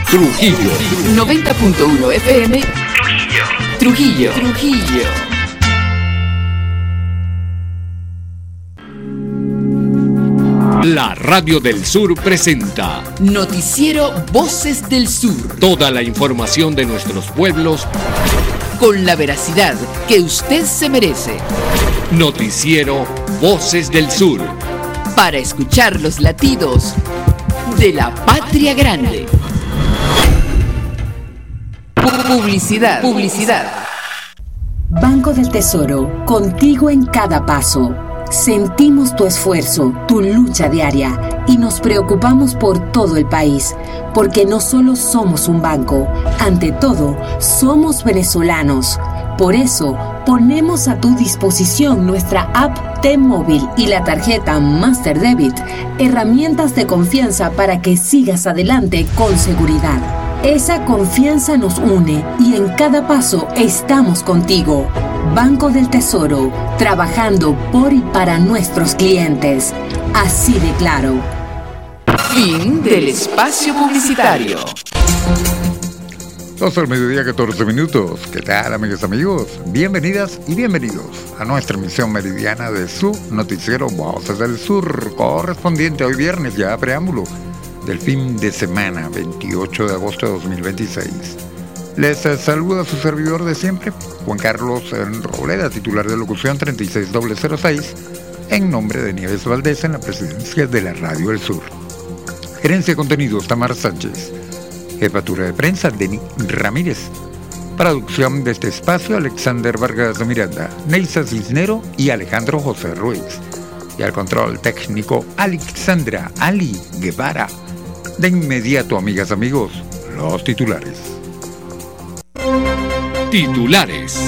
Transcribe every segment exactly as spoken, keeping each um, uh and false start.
Trujillo. noventa punto uno F M. Trujillo. Trujillo. Trujillo. La Radio del Sur presenta Noticiero Voces del Sur. Toda la información de nuestros pueblos con la veracidad que usted se merece. Noticiero Voces del Sur. Para escuchar los latidos de la patria grande. Publicidad. Publicidad. Banco del Tesoro, contigo en cada paso. Sentimos tu esfuerzo, tu lucha diaria y nos preocupamos por todo el país, porque no solo somos un banco, ante todo, somos venezolanos. Por eso, ponemos a tu disposición nuestra app T-Móvil y la tarjeta Master Debit, herramientas de confianza para que sigas adelante con seguridad. Esa confianza nos une y en cada paso estamos contigo. Banco del Tesoro, trabajando por y para nuestros clientes. Así de claro. Fin del espacio publicitario. doce del mediodía, catorce minutos. ¿Qué tal, amigas y amigos? Bienvenidas y bienvenidos a nuestra emisión meridiana de su noticiero Voces del Sur, correspondiente hoy viernes, ya preámbulo del fin de semana, veintiocho de agosto de dos mil veintiséis. Les saluda su servidor de siempre, Juan Carlos Robleda, titular de locución treinta y seis mil seis, en nombre de Nieves Valdés en la presidencia de la Radio del Sur. Gerencia de contenidos, Tamar Sánchez. Jefatura de prensa, Denis Ramírez. Producción de este espacio, Alexander Vargas de Miranda, Neisa Cisnero y Alejandro José Ruiz. Y al control técnico, Alexandra Ali Guevara. De inmediato, amigas, amigos, los titulares. Titulares.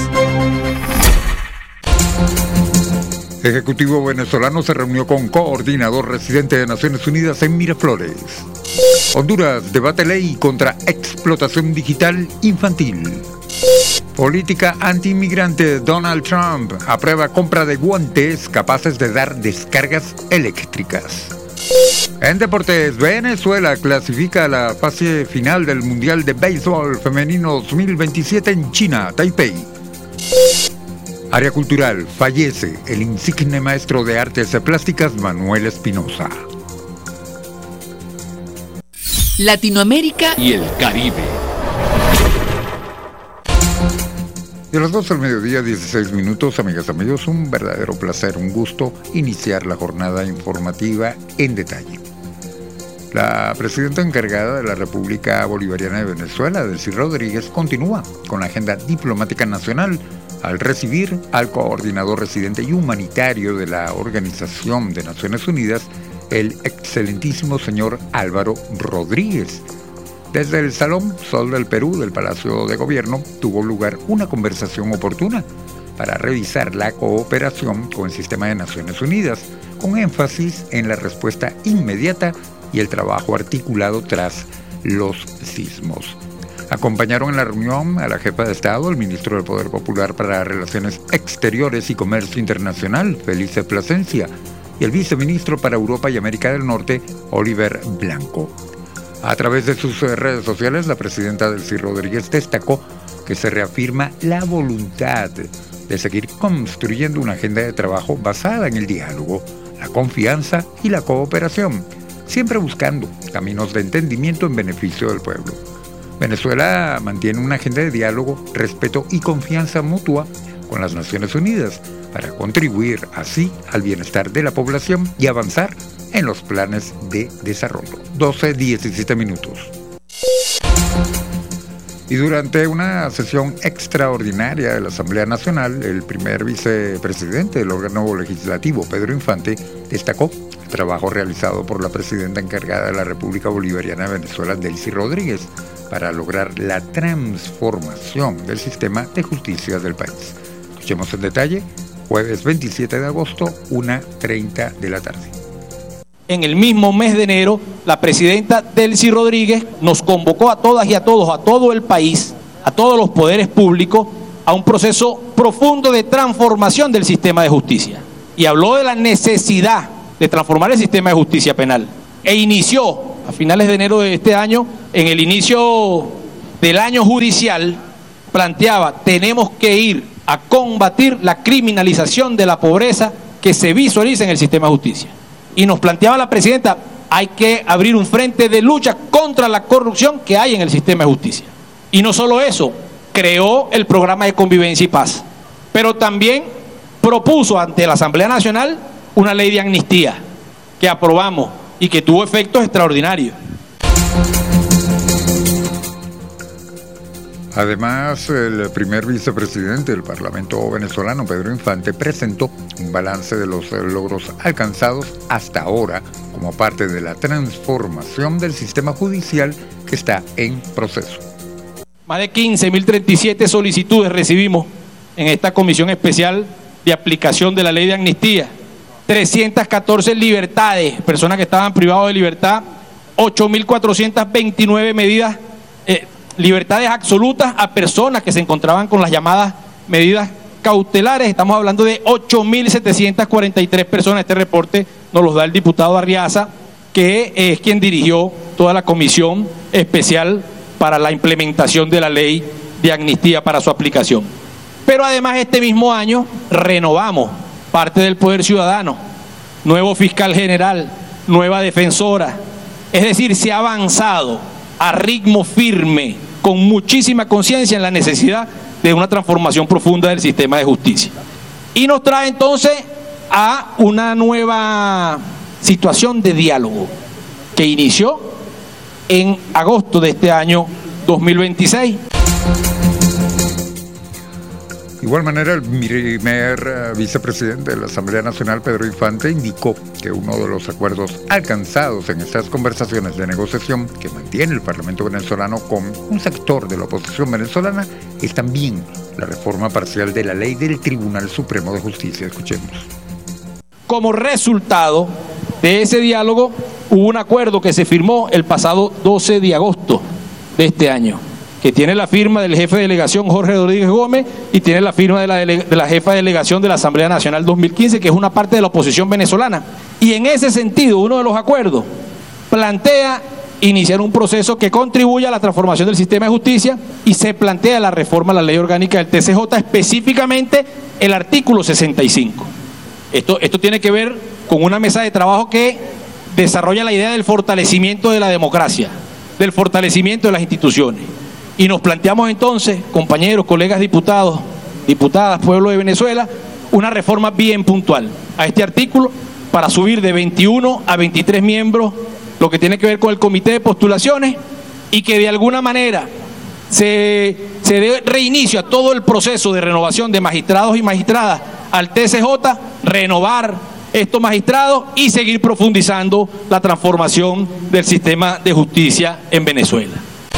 Ejecutivo venezolano se reunió con coordinador residente de Naciones Unidas en Miraflores. Honduras debate ley contra explotación digital infantil. Política anti-inmigrante. Donald Trump aprueba compra de guantes capaces de dar descargas eléctricas. En deportes, Venezuela clasifica a la fase final del Mundial de Béisbol Femenino dos mil veintisiete en China, Taipei. Área cultural, fallece el insigne maestro de artes plásticas Manuel Espinosa. Latinoamérica y el Caribe. Y a las doce del mediodía, dieciséis minutos, amigas y amigos, un verdadero placer, un gusto iniciar la jornada informativa en detalle. La presidenta encargada de la República Bolivariana de Venezuela, Delcy Rodríguez, continúa con la agenda diplomática nacional al recibir al coordinador residente y humanitario de la Organización de Naciones Unidas, el excelentísimo señor Álvaro Rodríguez. Desde el Salón Sol del Perú del Palacio de Gobierno tuvo lugar una conversación oportuna para revisar la cooperación con el sistema de Naciones Unidas, con énfasis en la respuesta inmediata y el trabajo articulado tras los sismos. Acompañaron en la reunión a la jefa de Estado, el ministro del Poder Popular para Relaciones Exteriores y Comercio Internacional, Felice Plasencia, y el viceministro para Europa y América del Norte, Oliver Blanco. A través de sus redes sociales, la presidenta Delcy Rodríguez destacó que se reafirma la voluntad de seguir construyendo una agenda de trabajo basada en el diálogo, la confianza y la cooperación, siempre buscando caminos de entendimiento en beneficio del pueblo. Venezuela mantiene una agenda de diálogo, respeto y confianza mutua con las Naciones Unidas para contribuir así al bienestar de la población y avanzar en los planes de desarrollo. doce, diecisiete minutos. Y durante una sesión extraordinaria de la Asamblea Nacional, el primer vicepresidente del órgano legislativo, Pedro Infante, destacó el trabajo realizado por la presidenta encargada de la República Bolivariana de Venezuela, Delcy Rodríguez, para lograr la transformación del sistema de justicia del país. Escuchemos en detalle, jueves veintisiete de agosto, una treinta de la tarde. En el mismo mes de enero, la presidenta Delcy Rodríguez nos convocó a todas y a todos, a todo el país, a todos los poderes públicos, a un proceso profundo de transformación del sistema de justicia. Y habló de la necesidad de transformar el sistema de justicia penal. E inició a finales de enero de este año, en el inicio del año judicial, planteaba, tenemos que ir a combatir la criminalización de la pobreza que se visualiza en el sistema de justicia. Y nos planteaba la presidenta, hay que abrir un frente de lucha contra la corrupción que hay en el sistema de justicia. Y no solo eso, creó el programa de convivencia y paz, pero también propuso ante la Asamblea Nacional una ley de amnistía que aprobamos y que tuvo efectos extraordinarios. Además, el primer vicepresidente del Parlamento venezolano, Pedro Infante, presentó un balance de los logros alcanzados hasta ahora como parte de la transformación del sistema judicial que está en proceso. Más de quince mil treinta y siete solicitudes recibimos en esta comisión especial de aplicación de la ley de amnistía, trescientas catorce libertades, personas que estaban privadas de libertad, ocho mil cuatrocientas veintinueve medidas, eh, libertades absolutas a personas que se encontraban con las llamadas medidas cautelares. Estamos hablando de ocho mil setecientas cuarenta y tres personas. Este reporte nos lo da el diputado Arriaza, que es quien dirigió toda la comisión especial para la implementación de la ley de amnistía para su aplicación. Pero además este mismo año renovamos parte del Poder Ciudadano, nuevo fiscal general, nueva defensora, es decir, se ha avanzado a ritmo firme, con muchísima conciencia en la necesidad de una transformación profunda del sistema de justicia. Y nos trae entonces a una nueva situación de diálogo que inició en agosto de este año dos mil veintiséis. De igual manera, el primer vicepresidente de la Asamblea Nacional, Pedro Infante, indicó que uno de los acuerdos alcanzados en estas conversaciones de negociación que mantiene el Parlamento venezolano con un sector de la oposición venezolana es también la reforma parcial de la ley del Tribunal Supremo de Justicia. Escuchemos. Como resultado de ese diálogo, hubo un acuerdo que se firmó el pasado doce de agosto de este año, que tiene la firma del jefe de delegación Jorge Rodríguez Gómez y tiene la firma de la, dele- de la jefa de delegación de la Asamblea Nacional dos mil quince, que es una parte de la oposición venezolana. Y en ese sentido, uno de los acuerdos plantea iniciar un proceso que contribuya a la transformación del sistema de justicia y se plantea la reforma a la ley orgánica del T C J, específicamente el artículo sesenta y cinco. Esto, esto tiene que ver con una mesa de trabajo que desarrolla la idea del fortalecimiento de la democracia, del fortalecimiento de las instituciones. Y nos planteamos entonces, compañeros, colegas diputados, diputadas, pueblo de Venezuela, una reforma bien puntual a este artículo para subir de veintiuno a veintitrés miembros, lo que tiene que ver con el comité de postulaciones, y que de alguna manera se, se dé reinicio a todo el proceso de renovación de magistrados y magistradas al T C J, renovar estos magistrados y seguir profundizando la transformación del sistema de justicia en Venezuela.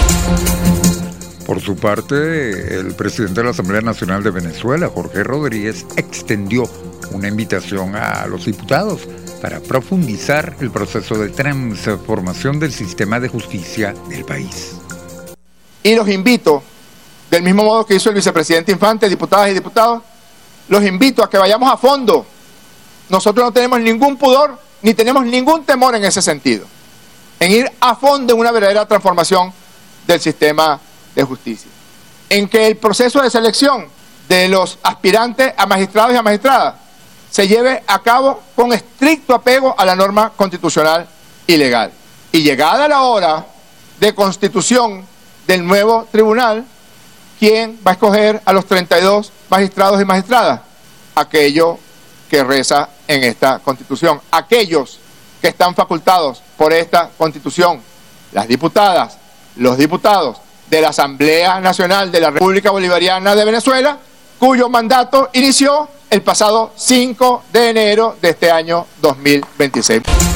Por su parte, el presidente de la Asamblea Nacional de Venezuela, Jorge Rodríguez, extendió una invitación a los diputados para profundizar el proceso de transformación del sistema de justicia del país. Y los invito, del mismo modo que hizo el vicepresidente Infante, diputadas y diputados, los invito a que vayamos a fondo. Nosotros no tenemos ningún pudor ni tenemos ningún temor en ese sentido, en ir a fondo en una verdadera transformación del sistema de justicia, en que el proceso de selección de los aspirantes a magistrados y a magistradas se lleve a cabo con estricto apego a la norma constitucional y legal. Y llegada la hora de constitución del nuevo tribunal, ¿quién va a escoger a los treinta y dos magistrados y magistradas? Aquello que reza en esta constitución, aquellos que están facultados por esta constitución, las diputadas, los diputados de la Asamblea Nacional de la República Bolivariana de Venezuela, cuyo mandato inició el pasado cinco de enero de este año dos mil veintiséis.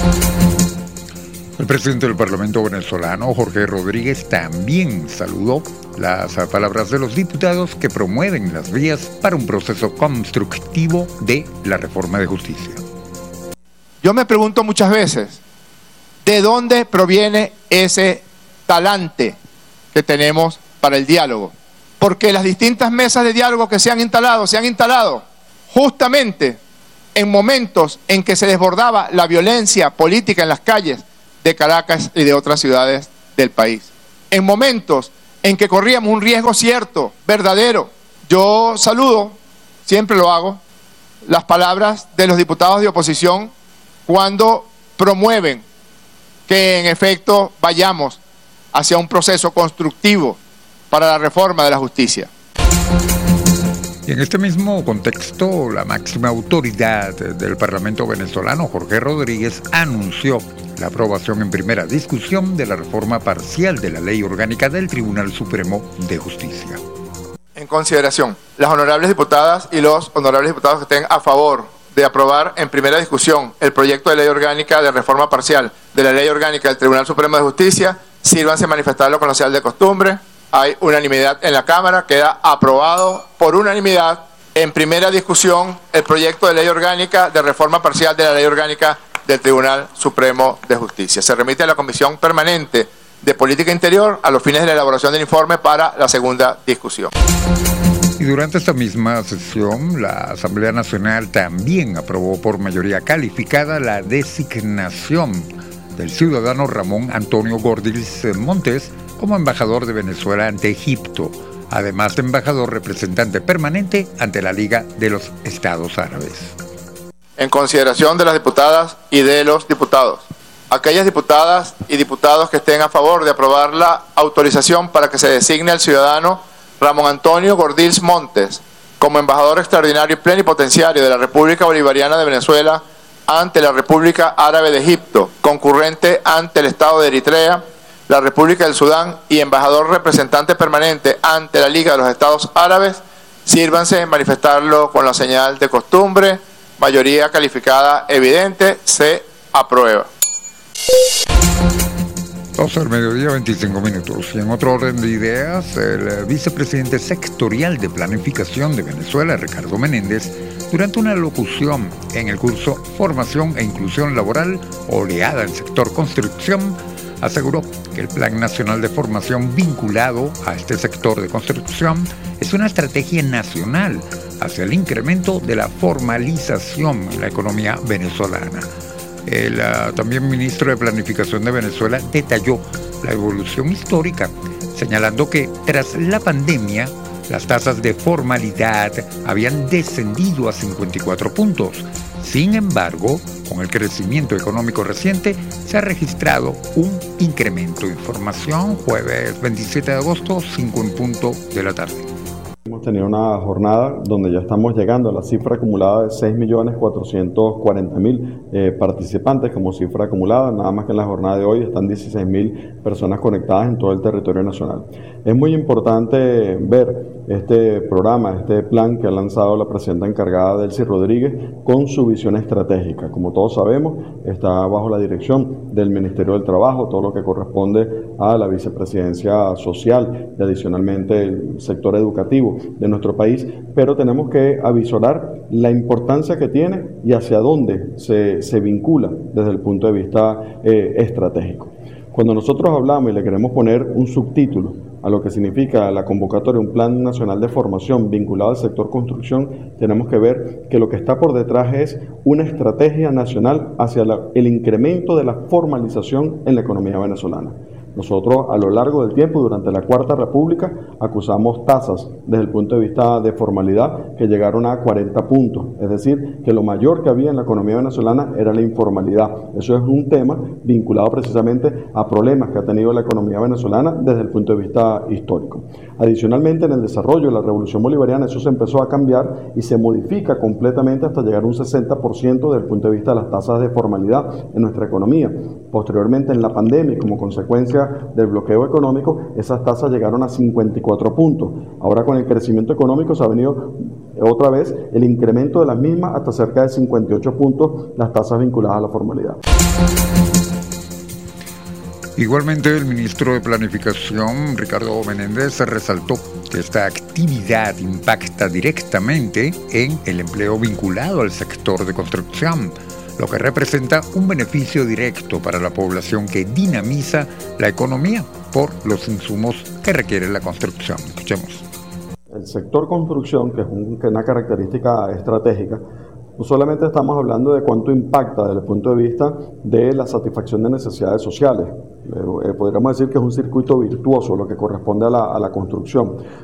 El presidente del Parlamento venezolano, Jorge Rodríguez, también saludó las palabras de los diputados que promueven las vías para un proceso constructivo de la reforma de justicia. Yo me pregunto muchas veces, ¿de dónde proviene ese talante que tenemos para el diálogo? Porque las distintas mesas de diálogo que se han instalado, se han instalado justamente en momentos en que se desbordaba la violencia política en las calles de Caracas y de otras ciudades del país. En momentos en que corríamos un riesgo cierto, verdadero, yo saludo, siempre lo hago, las palabras de los diputados de oposición cuando promueven que en efecto vayamos hacia un proceso constructivo para la reforma de la justicia. Y en este mismo contexto, la máxima autoridad del Parlamento venezolano, Jorge Rodríguez, anunció la aprobación en primera discusión de la reforma parcial de la Ley Orgánica del Tribunal Supremo de Justicia. En consideración, las honorables diputadas y los honorables diputados que estén a favor de aprobar en primera discusión el proyecto de Ley Orgánica de reforma parcial de la Ley Orgánica del Tribunal Supremo de Justicia, sírvanse a manifestarlo con la señal de costumbre. Hay unanimidad en la Cámara, queda aprobado por unanimidad en primera discusión el proyecto de Ley Orgánica de reforma parcial de la Ley Orgánica del Tribunal Supremo de Justicia. Se remite a la Comisión Permanente de Política Interior a los fines de la elaboración del informe para la segunda discusión. Y durante esta misma sesión, la Asamblea Nacional también aprobó por mayoría calificada la designación del ciudadano Ramón Antonio Gordilz Montes como embajador de Venezuela ante Egipto, además de embajador representante permanente ante la Liga de los Estados Árabes. En consideración de las diputadas y de los diputados, aquellas diputadas y diputados que estén a favor de aprobar la autorización para que se designe al ciudadano Ramón Antonio Gordilz Montes como embajador extraordinario y plenipotenciario de la República Bolivariana de Venezuela ante la República Árabe de Egipto, concurrente ante el Estado de Eritrea, la República del Sudán y embajador representante permanente ante la Liga de los Estados Árabes, sírvanse en manifestarlo con la señal de costumbre. Mayoría calificada evidente, se aprueba. doce del mediodía, veinticinco minutos. Y en otro orden de ideas, el vicepresidente sectorial de Planificación de Venezuela, Ricardo Menéndez, durante una locución en el curso Formación e Inclusión Laboral, oleada en sector construcción, aseguró que el Plan Nacional de Formación vinculado a este sector de construcción es una estrategia nacional hacia el incremento de la formalización en la economía venezolana. El uh, también ministro de Planificación de Venezuela detalló la evolución histórica, señalando que tras la pandemia las tasas de formalidad habían descendido a cincuenta y cuatro puntos. Sin embargo, con el crecimiento económico reciente se ha registrado un incremento. Información, jueves veintisiete de agosto, cinco en punto de la tarde. Hemos tenido una jornada donde ya estamos llegando a la cifra acumulada de seis millones cuatrocientos cuarenta mil eh, participantes como cifra acumulada. Nada más que en la jornada de hoy están dieciséis mil personas conectadas en todo el territorio nacional. Es muy importante ver este programa, este plan que ha lanzado la presidenta encargada Delcy Rodríguez con su visión estratégica. Como todos sabemos, está bajo la dirección del Ministerio del Trabajo, todo lo que corresponde a la vicepresidencia social y adicionalmente el sector educativo de nuestro país, pero tenemos que avisorar la importancia que tiene y hacia dónde se, se vincula desde el punto de vista eh, estratégico. Cuando nosotros hablamos y le queremos poner un subtítulo a lo que significa la convocatoria, un plan nacional de formación vinculado al sector construcción, tenemos que ver que lo que está por detrás es una estrategia nacional hacia la, el incremento de la formalización en la economía venezolana. Nosotros a lo largo del tiempo, durante la Cuarta República, acusamos tasas desde el punto de vista de formalidad que llegaron a cuarenta puntos. Es decir, que lo mayor que había en la economía venezolana era la informalidad. Eso es un tema vinculado precisamente a problemas que ha tenido la economía venezolana desde el punto de vista histórico. Adicionalmente, en el desarrollo de la Revolución Bolivariana, eso se empezó a cambiar y se modifica completamente hasta llegar a un sesenta por ciento desde el punto de vista de las tasas de formalidad en nuestra economía. Posteriormente, en la pandemia, como consecuencia del bloqueo económico, esas tasas llegaron a cincuenta y cuatro puntos. Ahora con el crecimiento económico se ha venido otra vez el incremento de las mismas hasta cerca de cincuenta y ocho puntos las tasas vinculadas a la formalidad. Igualmente, el ministro de Planificación, Ricardo Menéndez, resaltó que esta actividad impacta directamente en el empleo vinculado al sector de construcción, lo que representa un beneficio directo para la población que dinamiza la economía por los insumos que requiere la construcción. Escuchemos. El sector construcción, que es un, que una característica estratégica, no solamente estamos hablando de cuánto impacta desde el punto de vista de la satisfacción de necesidades sociales, eh, podríamos decir que es un circuito virtuoso lo que corresponde a la, a la construcción,